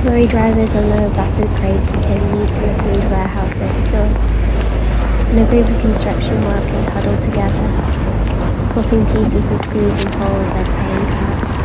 Lorry drivers unload battered crates and take meat to the food warehouse next door. And a group of construction workers huddle together, swapping pieces of screws and holes like playing cards.